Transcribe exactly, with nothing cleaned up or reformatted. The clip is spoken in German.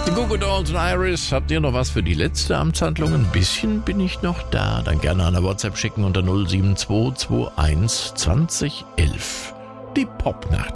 Die Goo Goo Dolls und Iris, habt ihr noch was für die letzte Amtshandlung? Ein bisschen bin ich noch da. Dann gerne eine WhatsApp schicken unter null sieben zwei zwei eins zwanzig elf. Die Popnacht.